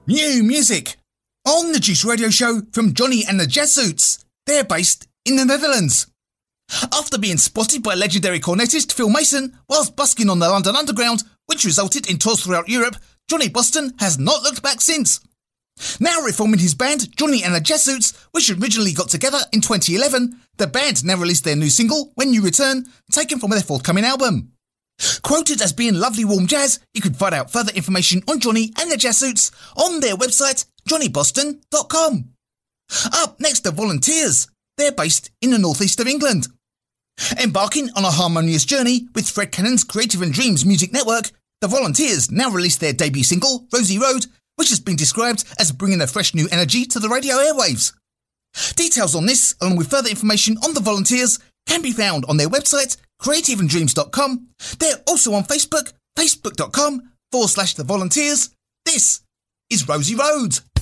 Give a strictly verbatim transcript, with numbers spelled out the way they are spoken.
New music on the Juice Radio Show from Johnny and the Jazz Suits. They're based in the Netherlands. After being spotted by legendary cornetist Phil Mason whilst busking on the London Underground, which resulted in tours throughout Europe, Johnny Boston has not looked back since. Now reforming his band, Johnny and the Jazz Suits, which originally got together in twenty eleven, the band now released their new single, When You Return, taken from their forthcoming album. Quoted as being lovely warm jazz, you can find out further information on Johnny and the Jazz Suits on their website, johnny boston dot com. Up next, the Volunteers. They're based in the northeast of England. Embarking on a harmonious journey with Fred Cannon's Creative and Dreams Music Network, the Volunteers now released their debut single, Rosie Road, which has been described as bringing a fresh new energy to the radio airwaves. Details on this, along with further information on the Volunteers, can be found on their website, creative and dreams dot com. They're also on Facebook, facebook dot com forward slash the Volunteers. This is Rosie Road.